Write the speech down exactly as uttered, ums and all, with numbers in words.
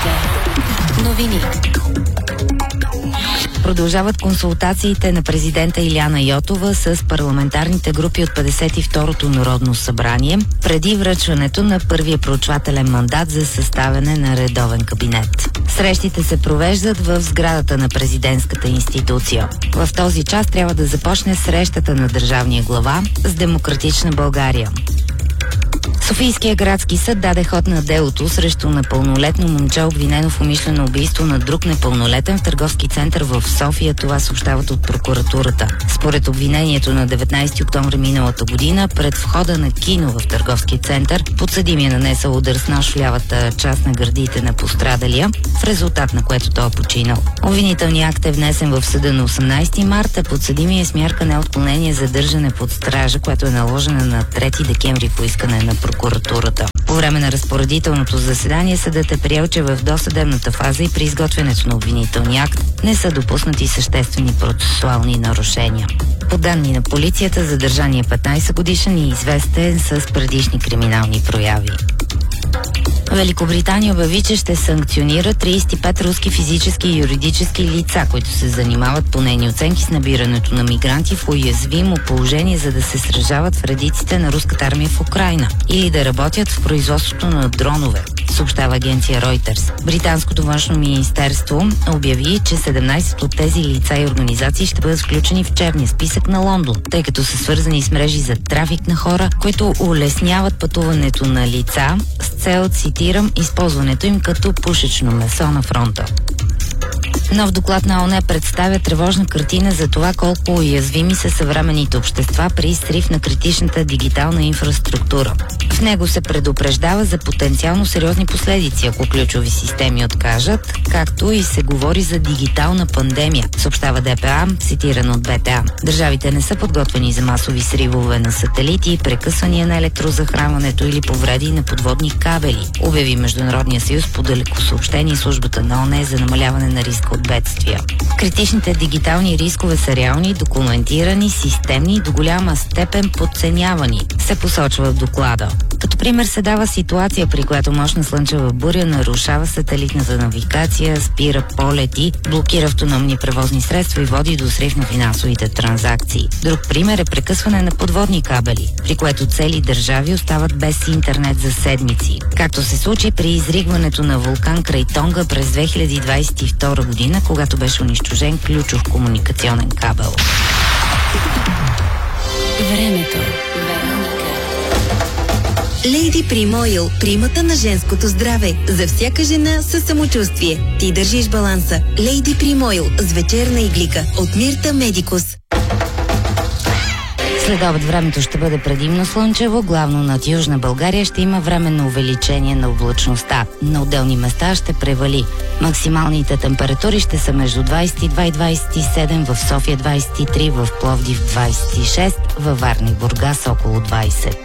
Новини. Продължават консултациите на президента Илияна Йотова с парламентарните групи от петдесет и второто Народно събрание преди връчването на първия проучвателен мандат за съставяне на редовен кабинет. Срещите се провеждат в сградата на президентската институция. В този час трябва да започне срещата на държавния глава с Демократична България. Софийския градски съд даде ход на делото срещу непълнолетно момче, обвинено в умишлено убийство на друг непълнолетен в търговски център в София. Това съобщават от прокуратурата. Според обвинението на деветнайсети октомври миналата година, пред входа на кино в търговски център, подсъдимия нанесъл удар с нож в лявата част на гърдите на пострадалия, в резултат на което той е починал. Обвинителният акт е внесен в съда на осемнайсети марта. Подсъдимия е с мярка неотклонение за държане под стража, която е наложена на трети декември по искане на прокуратурата. По време на разпоредителното заседание съдът е приел, че в досъдебната фаза и при изготвянето на обвинителния акт не са допуснати съществени процесуални нарушения. По данни на полицията, задържания петнайсет годишен и известен с предишни криминални прояви. Великобритания обяви, че ще санкционира трийсет и пет руски физически и юридически лица, които се занимават по нейни оценки с набирането на мигранти в уязвимо положение, за да се сражават в редиците на руската армия в Украйна или да работят в производството на дронове, съобщава агенция Reuters. Британското външно министерство обяви, че седемнайсет от тези лица и организации ще бъдат включени в черния списък на Лондон, тъй като са свързани с мрежи за трафик на хора, които улесняват пътуването на лица с цел, цитирам, използването им като пушечно месо на фронта. Нов доклад на ООН представя тревожна картина за това колко уязвими са съвременните общества при срив на критичната дигитална инфраструктура. В него се предупреждава за потенциално сериозни последици, ако ключови системи откажат, както и се говори за дигитална пандемия, съобщава ДПА, цитирано от БТА. Държавите не са подготвени за масови сривове на сателити, прекъсвания на електрозахранването или повреди на подводни кабели, обяви Международния съюз по далекосъобщение и службата на ООН за намаляване на риска от бедствия. Критичните дигитални рискове са реални, документирани, системни и до голяма степен подценявани, се посочва в доклада. Като пример се дава ситуация, при която мощна слънчева буря нарушава сателитната навигация, спира полети, блокира автономни превозни средства и води до срив на финансовите транзакции. Друг пример е прекъсване на подводни кабели, при което цели държави остават без интернет за седмици. Както се случи при изригването на вулкан край Тонга през две хиляди двайсет и втора година, когато беше унищожен ключов комуникационен кабел. Времето. Лейди Прим Ойл, примата на женското здраве. За всяка жена със самочувствие. Ти държиш баланса. Лейди Прим Ойл с вечерна иглика от Мирта Медикус. След обед времето ще бъде предимно слънчево, главно над Южна България ще има временно увеличение на облачността. На отделни места ще превали. Максималните температури ще са между двайсет и два и двайсет и седем, в София двайсет и три, в Пловдив двайсет и шест, във Варна и Бургас около двайсет.